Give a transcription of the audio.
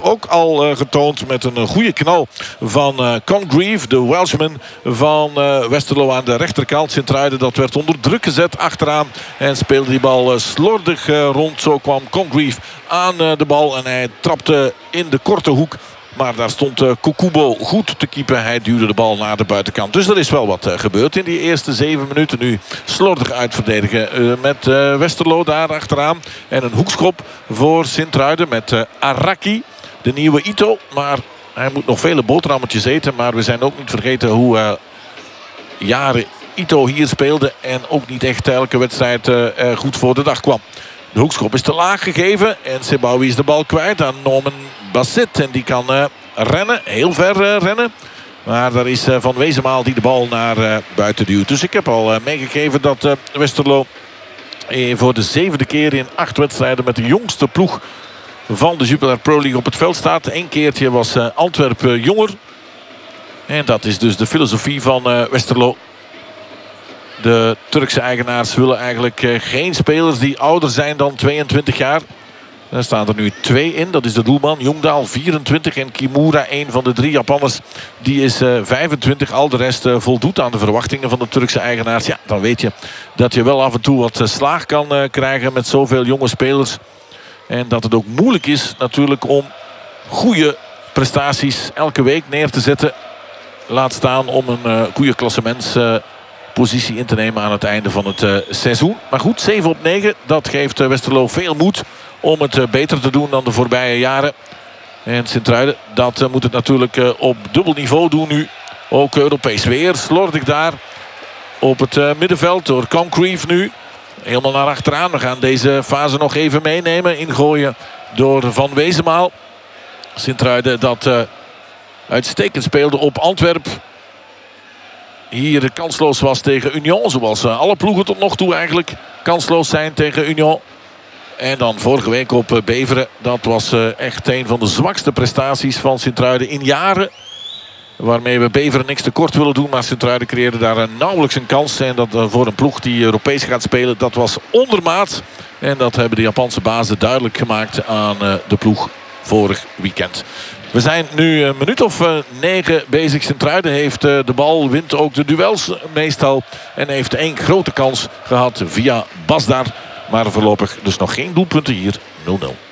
ook al getoond met een goede knal van Congreve, de Welshman van Westerlo aan de rechterkant. Sint-Truiden dat werd onder druk gezet achteraan en speelde die bal slordig rond. Zo kwam Congreve aan de bal en hij trapte in de korte hoek. Maar daar stond Kukubo goed te keepen. Hij duwde de bal naar de buitenkant. Dus er is wel wat gebeurd in die eerste 7 minuten. Nu slordig uitverdedigen met Westerlo daar achteraan. En een hoekschop voor Sint-Truiden met Araki, de nieuwe Ito. Maar hij moet nog vele boterhammetjes eten. Maar we zijn ook niet vergeten hoe jaren Ito hier speelde. En ook niet echt elke wedstrijd goed voor de dag kwam. De hoekschop is te laag gegeven. En Sebaoui is de bal kwijt aan Norman Basset. En die kan rennen. Heel ver rennen. Maar daar is Van Wezenmaal die de bal naar buiten duwt. Dus ik heb al meegegeven dat Westerlo voor de 7e keer in 8 wedstrijden met de jongste ploeg van de Jupiler Pro League op het veld staat. Eén keertje was Antwerpen jonger. En dat is dus de filosofie van Westerlo. De Turkse eigenaars willen eigenlijk geen spelers die ouder zijn dan 22 jaar. Daar staan er nu 2 in. Dat is de doelman Jongdaal, 24. En Kimura, een van de 3 Japanners, die is 25. Al de rest voldoet aan de verwachtingen van de Turkse eigenaars. Ja, dan weet je dat je wel af en toe wat slaag kan krijgen met zoveel jonge spelers. En dat het ook moeilijk is natuurlijk om goede prestaties elke week neer te zetten. Laat staan om een goede klassementspositie in te nemen aan het einde van het seizoen. Maar goed, 7 op 9. Dat geeft Westerlo veel moed om het beter te doen dan de voorbije jaren. En Sint-Truiden, dat moet het natuurlijk op dubbel niveau doen nu. Ook Europees weer. Slordig daar op het middenveld door Congreve nu. Helemaal naar achteraan. We gaan deze fase nog even meenemen. Ingooien door Van Wezenmaal. Sint-Truiden dat uitstekend speelde op Antwerp. Hier kansloos was tegen Union. Zoals alle ploegen tot nog toe eigenlijk kansloos zijn tegen Union. En dan vorige week op Beveren. Dat was echt een van de zwakste prestaties van Sint-Truiden in jaren. Waarmee we Beveren niks tekort willen doen. Maar Sint-Truiden creëerde daar nauwelijks een kans. En dat voor een ploeg die Europees gaat spelen, dat was ondermaat. En dat hebben de Japanse bazen duidelijk gemaakt aan de ploeg vorig weekend. We zijn nu een minuut of 9 bezig. Sint-Truiden heeft de bal, wint ook de duels meestal. En heeft 1 grote kans gehad via Basdar. Maar voorlopig dus nog geen doelpunten hier. 0-0.